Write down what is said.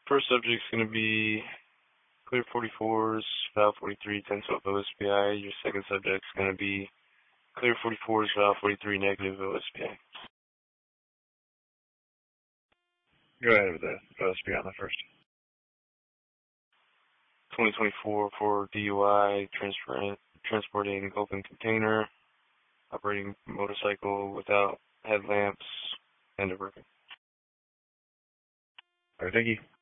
First subject's going to be clear 44s, valve 43, 10-12 OSPI. Your second subject's going to be clear 44s, valve 43, negative OSPI. Go ahead with the OSPI on the first. 2024 for DUI, transporting open container, operating motorcycle without headlamps, and a working. All right, thank you.